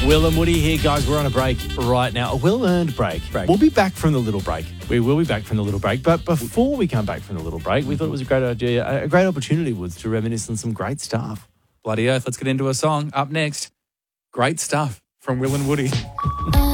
Will and Woody here, guys. We're on a break right now. A well-earned break. We'll be back from the little break. We will be back from the little break. But before we come back from the little break, we thought it was a great idea, a great opportunity, Woods, to reminisce on some great stuff. Bloody oath. Let's get into a song. Up next, great stuff from Will and Woody.